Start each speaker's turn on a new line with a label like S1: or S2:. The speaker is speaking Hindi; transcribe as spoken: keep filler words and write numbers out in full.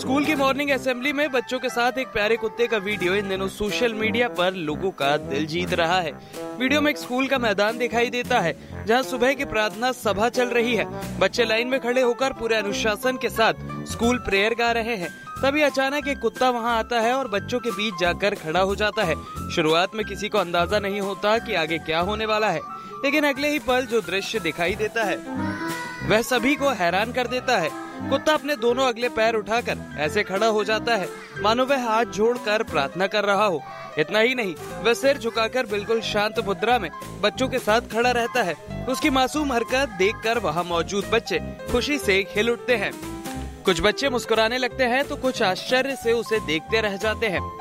S1: स्कूल की मॉर्निंग असेंबली में बच्चों के साथ एक प्यारे कुत्ते का वीडियो इन दिनों सोशल मीडिया पर लोगों का दिल जीत रहा है। वीडियो में एक स्कूल का मैदान दिखाई देता है जहां सुबह की प्रार्थना सभा चल रही है। बच्चे लाइन में खड़े होकर पूरे अनुशासन के साथ स्कूल प्रेयर गा रहे हैं। तभी अचानक एक कुत्ता वहां आता है और बच्चों के बीच जाकर खड़ा हो जाता है। शुरुआत में किसी को अंदाजा नहीं होता कि आगे क्या होने वाला है, लेकिन अगले ही पल जो दृश्य दिखाई देता है वह सभी को हैरान कर देता है। कुत्ता अपने दोनों अगले पैर उठाकर ऐसे खड़ा हो जाता है मानो वह हाथ जोड़कर प्रार्थना कर रहा हो। इतना ही नहीं, वह सिर झुकाकर बिल्कुल शांत मुद्रा में बच्चों के साथ खड़ा रहता है। उसकी मासूम हरकत देखकर वहां मौजूद बच्चे खुशी से खिल उठते हैं। कुछ बच्चे मुस्कुराने लगते हैं तो कुछ आश्चर्य से उसे देखते रह जाते हैं।